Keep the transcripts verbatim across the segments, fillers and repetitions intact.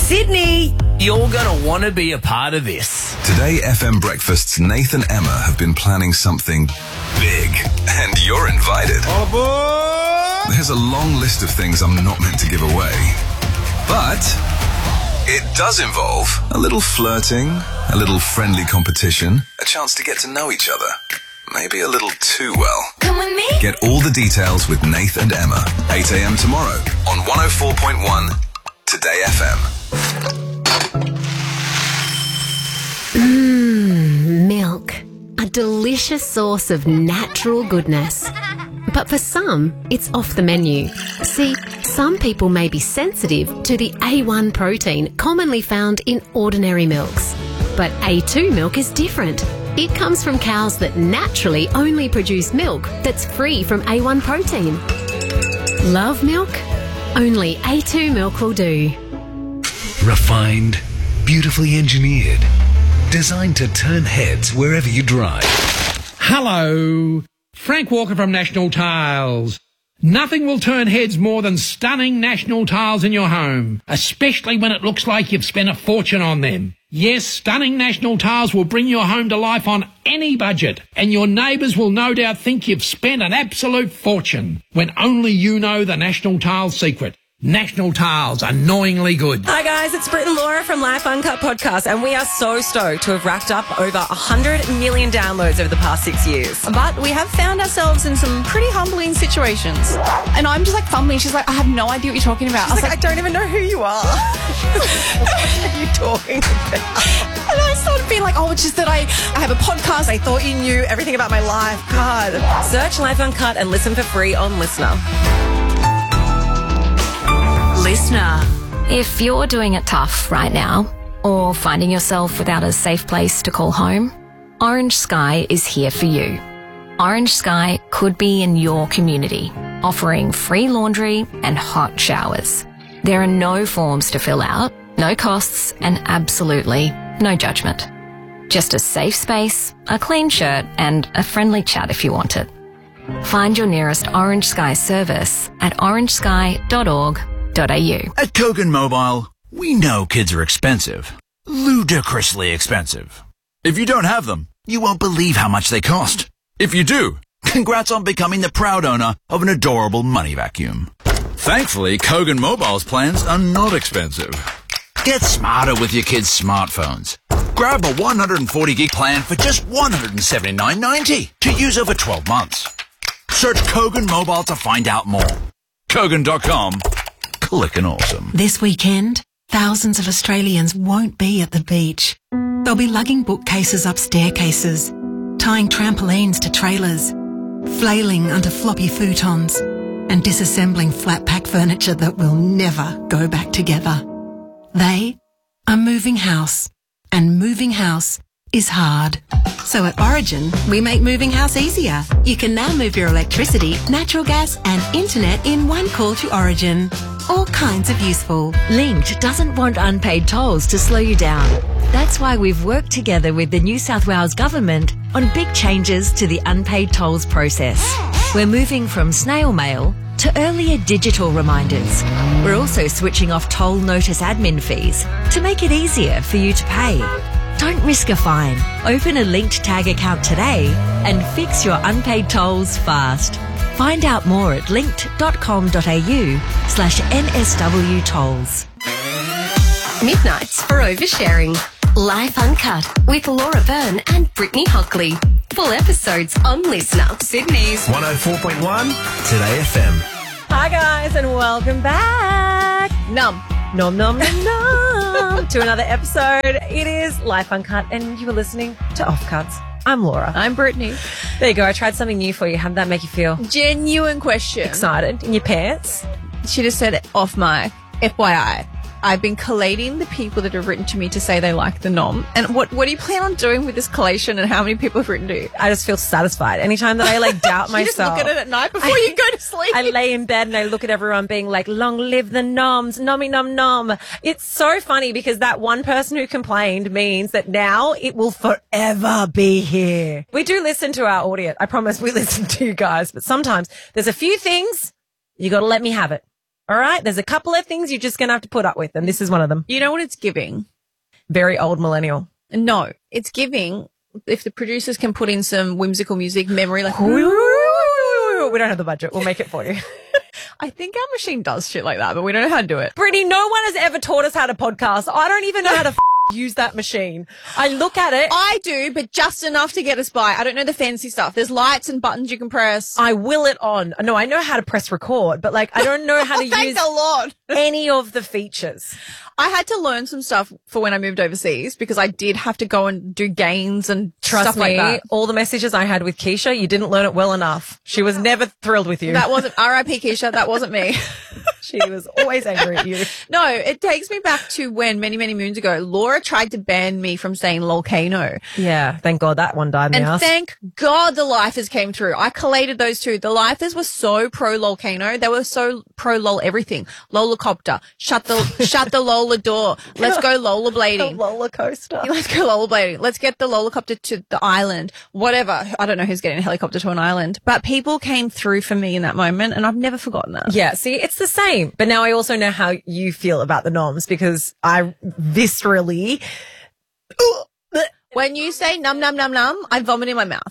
Sydney. You're going to want to be a part of this. Today, F M Breakfast's Nath and Emma have been planning something big, and you're invited. All aboard! There's a long list of things I'm not meant to give away, but it does involve a little flirting, a little friendly competition, a chance to get to know each other. Maybe a little too well. Come with me. Get all the details with Nath and Emma, eight a.m. tomorrow on one oh four point one Today F M. Mmm, milk. A delicious source of natural goodness. But for some, it's off the menu. See, some people may be sensitive to the A one protein commonly found in ordinary milks. But A two milk is different. It comes from cows that naturally only produce milk that's free from A one protein. Love milk? Only A two milk will do. Refined, beautifully engineered, designed to turn heads wherever you drive. Hello, Frank Walker from National Tiles. Nothing will turn heads more than stunning National Tiles in your home, especially when it looks like you've spent a fortune on them. Yes, stunning National Tiles will bring your home to life on any budget, and your neighbours will no doubt think you've spent an absolute fortune, when only you know the National Tiles secret. National Tiles, annoyingly good. Hi guys, it's Britt and Laura from Life Uncut Podcast, and we are so stoked to have racked up over one hundred million downloads over the past six years. But we have found ourselves in some pretty humbling situations. And I'm just like fumbling. She's like, I have no idea what you're talking about. I was like, like, I don't even know who you are. What are you talking about? And I started being like, oh, it's just that I, I have a podcast. I thought you knew everything about my life. God. Search Life Uncut and listen for free on Listener. Listener. If you're doing it tough right now, or finding yourself without a safe place to call home, Orange Sky is here for you. Orange Sky could be in your community, offering free laundry and hot showers. There are no forms to fill out, no costs, and absolutely no judgment. Just a safe space, a clean shirt, and a friendly chat if you want it. Find your nearest Orange Sky service at orange sky dot org dot a u. At Kogan Mobile, we know kids are expensive. Ludicrously expensive. If you don't have them, you won't believe how much they cost. If you do, congrats on becoming the proud owner of an adorable money vacuum. Thankfully, Kogan Mobile's plans are not expensive. Get smarter with your kids' smartphones. Grab a one hundred forty gig plan for just one hundred seventy-nine ninety to use over twelve months. Search Kogan Mobile to find out more. Kogan dot com. Clickin' awesome. This weekend, thousands of Australians won't be at the beach. They'll be lugging bookcases up staircases, tying trampolines to trailers, flailing under floppy futons, and disassembling flat-pack furniture that will never go back together. They are moving house, and moving house is hard. So at Origin, we make moving house easier. You can now move your electricity, natural gas and internet in one call to Origin. All kinds of useful. Linked doesn't want unpaid tolls to slow you down. That's why we've worked together with the New South Wales Government on big changes to the unpaid tolls process. We're moving from snail mail to earlier digital reminders. We're also switching off toll notice admin fees to make it easier for you to pay. Don't risk a fine. Open a Linked Tag account today and fix your unpaid tolls fast. Find out more at linked dot com dot a u slash N S W tolls. Midnights for oversharing. Life Uncut with Laura Byrne and Brittany Hockley. Full episodes on Listener. Sydney's one oh four point one Today F M. Hi guys and welcome back. Num. Nom nom nom nom to another episode. It is Life Uncut and you are listening to Offcuts. I'm Laura. I'm Brittany. There you go. I tried something new for you. How did that make you feel? Genuine question. Excited? In your pants? She just said off mic. F Y I. I've been collating the people that have written to me to say they like the nom. And what what do you plan on doing with this collation and how many people have written to you? I just feel satisfied. Anytime that I like doubt you myself. You just look at it at night before I, you go to sleep. I lay in bed and I look at everyone being like, long live the noms, nommy nom nom. It's so funny because that one person who complained means that now it will forever be here. We do listen to our audience. I promise we listen to you guys. But sometimes there's a few things you got to let me have it. All right? There's a couple of things you're just going to have to put up with, and this is one of them. You know what it's giving? Very old millennial. No, it's giving, if the producers can put in some whimsical music, memory, like... We don't have the budget. We'll make it for you. I think our machine does shit like that, but we don't know how to do it. Brittany, no one has ever taught us how to podcast. I don't even know how to f- use that machine. I look at it. I do, but just enough to get us by. I don't know the fancy stuff. There's lights and buttons you can press. I will it on. No, I know how to press record, but like I don't know how to use Thanks a lot. any of the features. I had to learn some stuff for when I moved overseas because I did have to go and do gains and Trust stuff me, like that. all the messages I had with Keisha, you didn't learn it well enough. She was never thrilled with you. That wasn't R I P Keisha. That wasn't me. She was always angry at you. No, it takes me back to when many, many moons ago, Laura tried to ban me from saying lolcano. Yeah, thank God that one died in And the ass. thank God the lifers came through. I collated those two. The lifers were so pro lolcano. They were so pro lol everything. Lolacopter. Shut the, shut the Lola door. Let's go rollerblading. The roller coaster. Let's go rollerblading. Let's get the lolacopter to the island. Whatever. I don't know who's getting a helicopter to an island, but people came through for me in that moment and I've never forgotten that. Yeah, see, it's the same. But now I also know how you feel about the noms because I viscerally... When you say num num num num, I vomit in my mouth.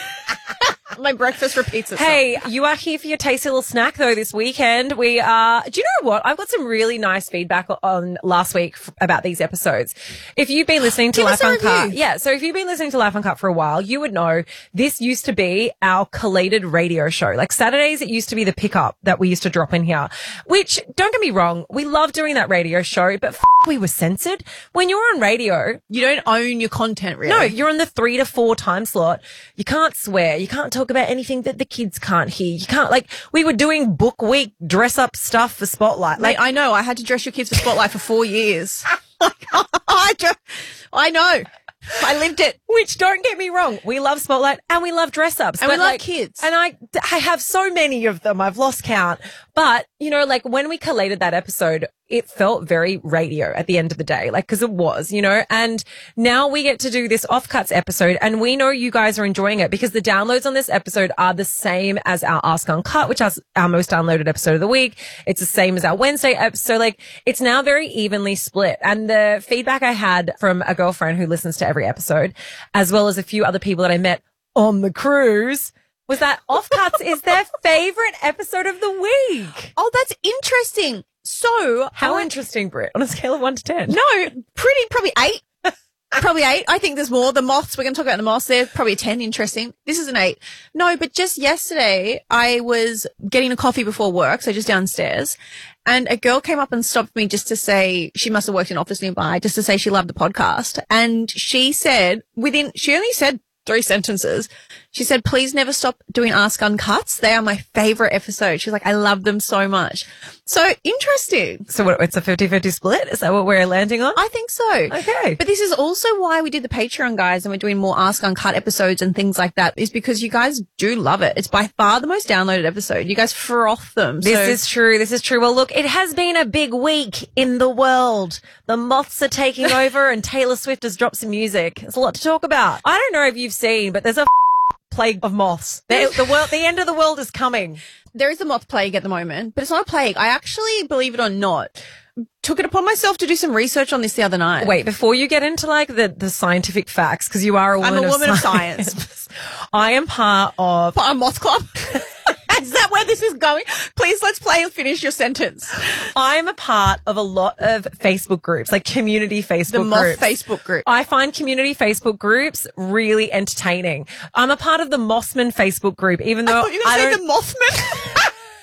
My breakfast repeats itself. Hey, you are here for your tasty little snack though this weekend. We are, do you know what? I've got some really nice feedback on last week f- about these episodes. If you've been listening to Give Life us a Uncut, review. yeah, so if you've been listening to Life Uncut for a while, you would know this used to be our collated radio show. Like Saturdays, it used to be the pickup that we used to drop in here, which don't get me wrong, we love doing that radio show, but f- we were censored. When you're on radio, You don't own your content, really. no, you're on the three to four time slot. You can't swear. You can't talk about anything that the kids can't hear. You can't, like, we were doing book week dress up stuff for Spotlight. Like, Like, I know. I had to dress your kids for Spotlight for four years. I, dr- I know. I lived it. which don't get me wrong, we love Spotlight and we love dress ups. And but we love like, kids. And I, I have so many of them. I've lost count. But, you know, like when we collated that episode, it felt very radio at the end of the day, like, cause it was, you know, and now we get to do this Offcuts episode and we know you guys are enjoying it because the downloads on this episode are the same as our Ask Uncut, which is our most downloaded episode of the week. It's the same as our Wednesday episode. Like it's now very evenly split. And the feedback I had from a girlfriend who listens to every episode, as well as a few other people that I met on the cruise, was that Offcuts is their favorite episode of the week. Oh, that's interesting. So, How I- interesting, Britt, on a scale of one to ten. No, pretty, probably eight. Probably eight. I think there's more. The moths, we're going to talk about the moths. They're probably a ten. Interesting. This is an eight. No, but just yesterday, I was getting a coffee before work, so just downstairs, and a girl came up and stopped me just to say, she must have worked in an office nearby, just to say she loved the podcast. And she said, within, she only said three sentences. She said, please never stop doing Ask Uncuts. They are my favorite episode. She's like, I love them so much. So interesting. So what, it's a fifty-fifty split? Is that what we're landing on? I think so. Okay. But this is also why we did the Patreon, guys, and we're doing more Ask Uncut episodes and things like that, is because you guys do love it. It's by far the most downloaded episode. You guys froth them. This so- is true. This is true. Well, look, it has been a big week in the world. The moths are taking over and Taylor Swift has dropped some music. There's a lot to talk about. I don't know if you've seen, but there's a plague of moths. The, the world, the end of the world is coming. There is a moth plague at the moment, but it's not a plague. I actually, believe it or not, took it upon myself to do some research on this the other night. Wait, before you get into like the, the scientific facts, because you are a woman, I'm a of, woman of science. science. I am part of A moth club? Is that where this is going? Please, let's play and finish your sentence. I'm a part of a lot of Facebook groups, like community Facebook The moth groups. Facebook group. I find community Facebook groups really entertaining. I'm a part of the Mossman Facebook group, even though I thought you were I going to don't. say the Mothman.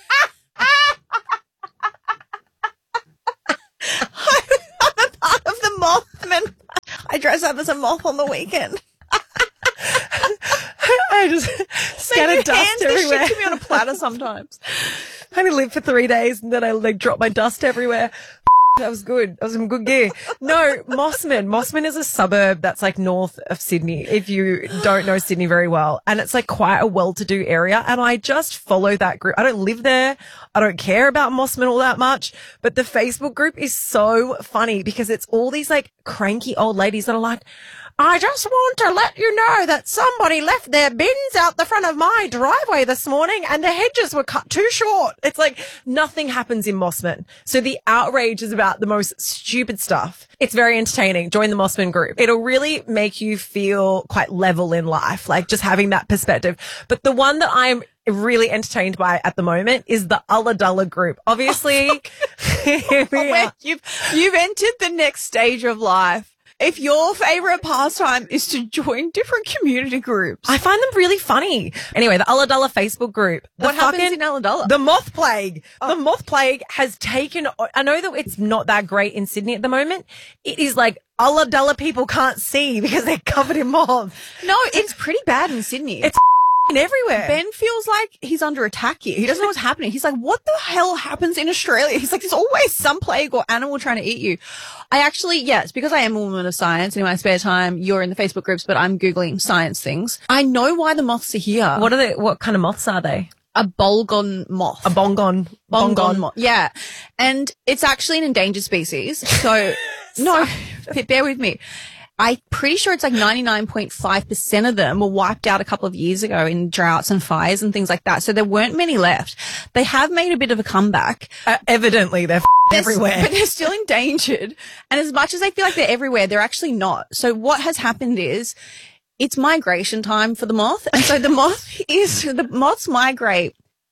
I'm a part of the Mothman. I dress up as a moth on the weekend. I just scatter You dust hands this everywhere. shit to me on a platter sometimes. I only live for three days and then I like drop my dust everywhere. That was good. That was some good gear. No, Mossman. Mossman is a suburb that's like north of Sydney, if you don't know Sydney very well. And it's like quite a well-to-do area. And I just follow that group. I don't live there. I don't care about Mossman all that much. But the Facebook group is so funny because it's all these like cranky old ladies that are like, I just want to let you know that somebody left their bins out the front of my driveway this morning and the hedges were cut too short. It's like nothing happens in Mossman. So the outrage is about the most stupid stuff. It's very entertaining. Join the Mossman group. It'll really make you feel quite level in life, like just having that perspective. But the one that I'm really entertained by at the moment is the Ulladulla group. Obviously, oh, oh, you've, you've entered the next stage of life. If your favourite pastime is to join different community groups. I find them really funny. Anyway, the Ulladulla Facebook group. What fucking, happens in Ulladulla? The moth plague. Oh. The moth plague has taken, I know that it's not that great in Sydney at the moment. It is like Ulladulla people can't see because they're covered in moths. No, it's pretty bad in Sydney. It's everywhere. Ben feels like he's under attack here. He doesn't know what's happening. He's like, what the hell happens in Australia? He's like, there's always some plague or animal trying to eat you. I actually, yes, because I am a woman of science and in my spare time, you're in the Facebook groups, but I'm Googling science things. I know why the moths are here. What are they? What kind of moths are they? A bolgon moth. A bongon. Bongon, bongon moth. Yeah. And it's actually an endangered species. So, no, bear with me. I'm pretty sure it's like ninety-nine point five percent of them were wiped out a couple of years ago in droughts and fires and things like that. So there weren't many left. They have made a bit of a comeback. Uh, evidently, they're, they're everywhere. But they're still endangered. And as much as they feel like they're everywhere, they're actually not. So what has happened is it's migration time for the moth. And so the moth is, the moths migrate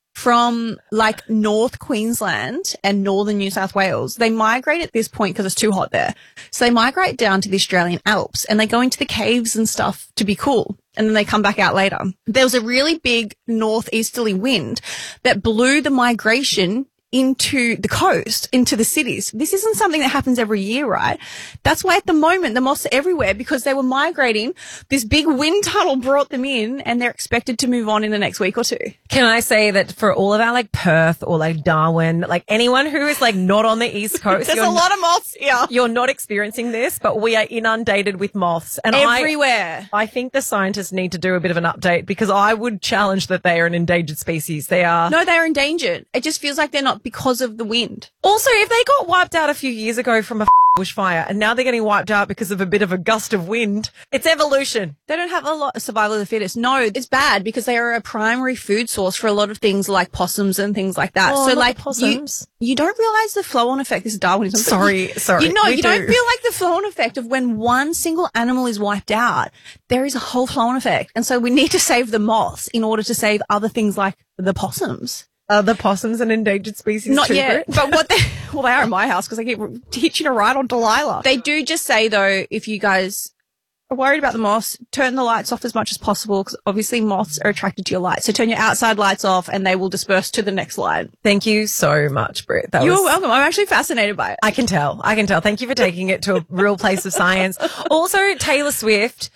from like North Queensland and northern New South Wales. They migrate at this point because it's too hot there. So they migrate down to the Australian Alps and they go into the caves and stuff to be cool. And then they come back out later. There was a really big northeasterly wind that blew the migration into the coast, into the cities. This isn't something that happens every year, right? That's why at the moment the moths are everywhere because they were migrating. This big wind tunnel brought them in and they're expected to move on in the next week or two. Can I say that for all of our like Perth or like Darwin, like anyone who is like not on the East Coast, there's a lot of moths here. You're not experiencing this, but we are inundated with moths. And everywhere. I, I think the scientists need to do a bit of an update because I would challenge that they are an endangered species. They are. No, they're endangered. It just feels like they're not because of the wind. Also, if they got wiped out a few years ago from a bushfire and now they're getting wiped out because of a bit of a gust of wind, it's evolution. They don't have a lot of survival of the fittest. No, it's bad because they are a primary food source for a lot of things like possums and things like that. Oh, so like possums. You, you don't realize the flow-on effect. This is Darwinism. Sorry, sorry. You know, you do. don't feel like the flow-on effect of when one single animal is wiped out. There is a whole flow-on effect. And so we need to save the moths in order to save other things like the possums. Are the possums an endangered species? Not too, yet, but what they, well, they are in my house because I keep hitching a ride on Delilah. They do just say though, if you guys are worried about the moths, turn the lights off as much as possible because obviously moths are attracted to your light. So turn your outside lights off and they will disperse to the next light. Thank you so much, Britt. That You're was, welcome. I'm actually fascinated by it. I can tell. I can tell. Thank you for taking it to a real place of science. Also, Taylor Swift.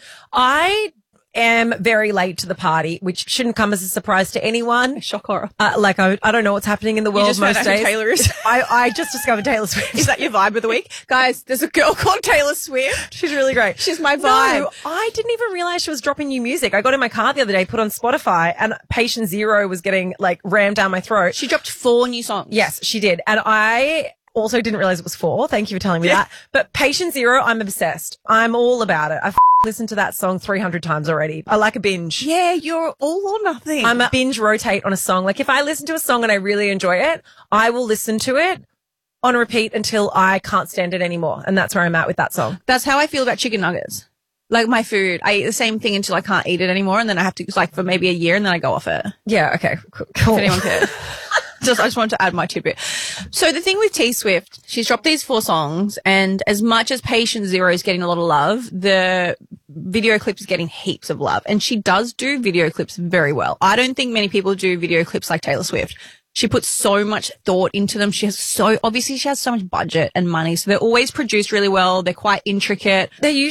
I am very late to the party, which shouldn't come as a surprise to anyone. Shock horror. Uh, like, I, I don't know what's happening in the world you just most found out days. who Taylor is. I, I just discovered Taylor Swift. Is that your vibe of the week? Guys, there's a girl called Taylor Swift. She's really great. She's my vibe. No, I didn't even realize she was dropping new music. I got in my car the other day, put on Spotify, and Patient Zero was getting, like, rammed down my throat. She dropped four new songs. Yes, she did. And I also didn't realize it was four. Thank you for telling me that. But Patient Zero, I'm obsessed. I'm all about it. I've listened to that song three hundred times already. I like a binge. Yeah, you're all or nothing. I'm a binge rotate on a song. Like if I listen to a song and I really enjoy it, I will listen to it on repeat until I can't stand it anymore. And that's where I'm at with that song. That's how I feel about chicken nuggets. Like my food, I eat the same thing until I can't eat it anymore. And then I have to, like for maybe a year and then I go off it. Yeah, okay. Cool. If anyone cares. Just, I just wanted to add my tidbit. So the thing with T Swift, she's dropped these four songs, and as much as Patient Zero is getting a lot of love, the video clip is getting heaps of love. And she does do video clips very well. I don't think many people do video clips like Taylor Swift. She puts so much thought into them. She has so, obviously she has so much budget and money. So they're always produced really well. They're quite intricate. They're